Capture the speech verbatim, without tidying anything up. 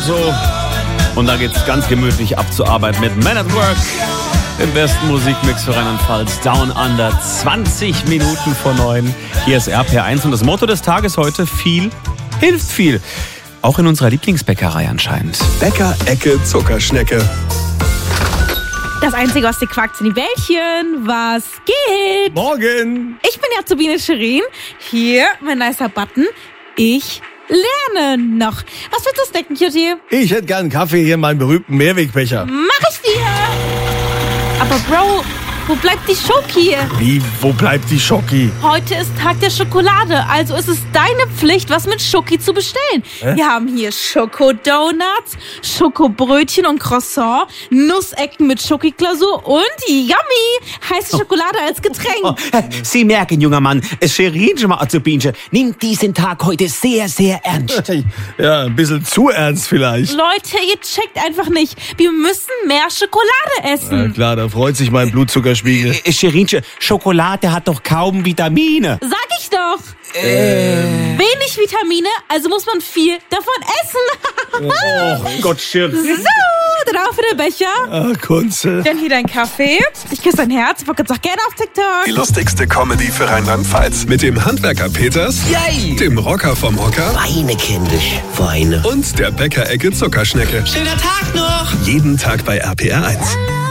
so. Und da geht's ganz gemütlich ab zur Arbeit mit Man at Work. Im besten Musikmix für Rheinland-Pfalz. Down Under, zwanzig Minuten vor neun. Hier ist R P R eins und das Motto des Tages heute: viel hilft viel. Auch in unserer Lieblingsbäckerei anscheinend. Bäcker-Ecke Zuckerschnecke. Das Einzige, was dir quackt, sind die Bällchen. Was geht? Morgen. Ich bin Jazubine Scherin. Hier, mein nicer Button. Ich lerne noch. Was willst du snacken, Cutie? Ich hätte gern einen Kaffee hier in meinem berühmten Mehrwegbecher. Mach ich dir! Aber Bro, wo bleibt die Schoki? Wie, wo bleibt die Schoki? Heute ist Tag der Schokolade, also ist es deine Pflicht, was mit Schoki zu bestellen. Hä? Wir haben hier Schokodonuts, Schokobrötchen und Croissant, Nussecken mit Schokiglasur und yummy, heiße Schokolade als Getränk. Sie merken, junger Mann, es Scherin schon mal Azubinche nimmt diesen Tag heute sehr, sehr ernst. Ja, ein bisschen zu ernst vielleicht. Leute, ihr checkt einfach nicht. Wir müssen mehr Schokolade essen. Ja, klar, da freut sich mein Blutzuckerspiegel. Äh, Scherinche, Schokolade hat doch kaum Vitamine. Sag ich doch. Ähm. Wenig Vitamine, also muss man viel davon essen. Oh Gott, Schirr. So, drauf in den Becher. Ah, Kunze. Dann hier dein Kaffee. Ich küsse dein Herz. Ich wollte gerade gerne auf TikTok. Die lustigste Comedy für Rheinland-Pfalz. Mit dem Handwerker Peters, Yay! dem Rocker vom Hocker Weine, kindisch, Weine. und der Bäcker-Ecke Zuckerschnecke. Schöner Tag noch! Jeden Tag bei R P R eins.